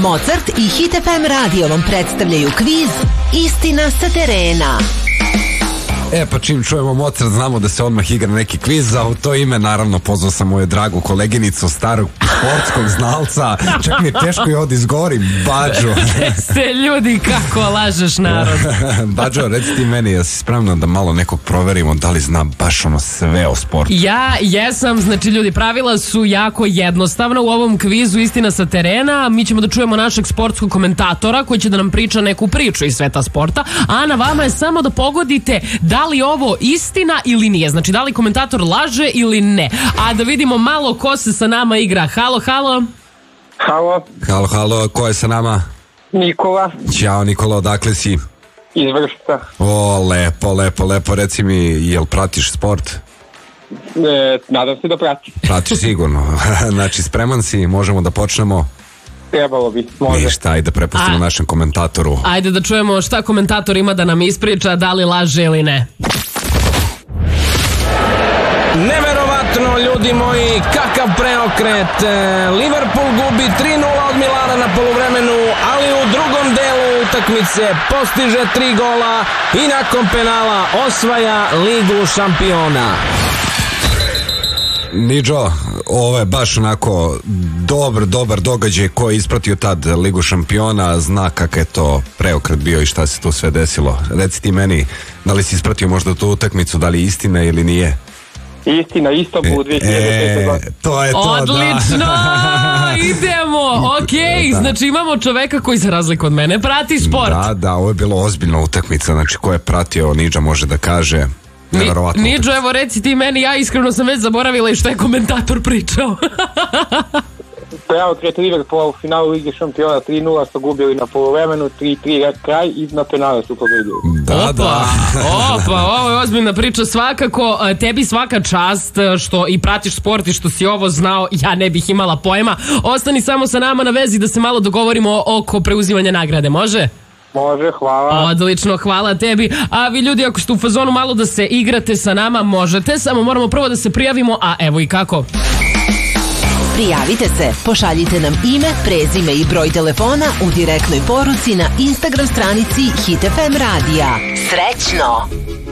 Mozart i Hit FM radio vam predstavljaju kviz Istina sa terena. Pa čim čujemo Mozart znamo da se odmah igra neki kviz, a u to ime naravno pozvao sam moju dragu koleginicu, starog sportskog znalca, čak mi je teško i ovdje izgovorim, Bađo. Ste ljudi, kako lažeš narod. Bađo, reci ti meni, jesi spremna da malo nekog proverimo da li zna baš ono sve o sportu? Ja jesam, znači ljudi, pravila su jako jednostavna u ovom kvizu Istina sa terena. Mi ćemo da čujemo našeg sportskog komentatora koji će da nam priča neku priču iz sveta sporta, a na vama je samo da pogodite da li ovo istina ili nije, znači da li komentator laže ili ne. A da vidimo malo ko se sa nama igra. Halo, halo. Halo, ko je sa nama? Nikola. Ćao Nikola, odakle si? Iz Vršca. O, lepo, reci mi, jel pratiš sport? Nadam se da pratim. Pratiš sigurno, znači spreman si, možemo da počnemo? Trebalo bi, može. Ništa, ajde prepustimo našem komentatoru. Ajde da čujemo šta komentator ima da nam ispriča, da li laže ili ne. Neverovatno, ljudi moji, kakav preokret. Liverpool gubi 3-0 od Milana na poluvremenu, ali u drugom delu utakmice postiže 3 gola i nakon penala osvaja Ligu šampiona. Niđo, ovo je baš onako dobar događaj. Ko je ispratio tad Ligu šampiona zna kakav je to preokret bio i šta se tu sve desilo. Reci ti meni, da li si ispratio možda tu utakmicu, da li je istina ili nije? Istina, Istanbul 2005. To je to, odlično, da. Idemo, okej, znači imamo čoveka koji za razliku od mene prati sport. Da, ovo je bilo ozbiljna utakmica, znači ko je pratio, Niđa može da kaže. Niđo, evo reci ti meni, ja iskreno sam već zaboravila i što je komentator pričao. Preokret Liverpoola u finalu Lige šampiona 3-0 su gubili na poluvremenu, 3-3 kraj i na penale su pobedili. Opa, ovo je ozbiljna priča svakako. Tebi svaka čast što i pratiš sport i što si ovo znao, ja ne bih imala pojma. Ostani samo sa nama na vezi da se malo dogovorimo oko preuzimanja nagrade, može? Može, hvala. Odlično, hvala tebi. A vi ljudi, ako ste u fazonu malo da se igrate sa nama, možete, samo moramo prvo da se prijavimo, a evo i kako. Prijavite se, pošaljite nam ime, prezime i broj telefona u direktnoj poruci na Instagram stranici Hit FM radija. Srećno!